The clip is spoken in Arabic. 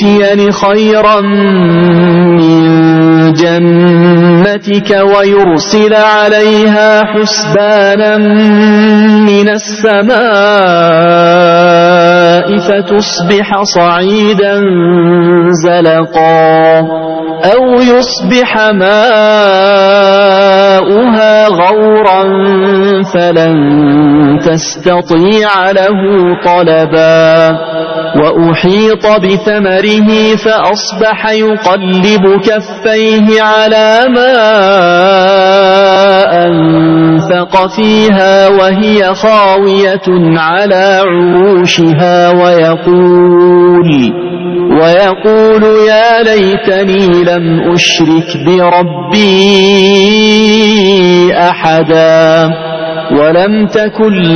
يؤتين خيرا من جنتك ويرسل عليها حسبانا من السماء فتصبح صعيدا زلقا أو يصبح ماؤها غورا فلن تستطيع له طلبا وأحيط بثمره فأصبح يقلب كفيه على ما أنفق فيها وهي خاوية على عروشها ويقول يا ليتني لم أشرك بربي أحدا ولم تكن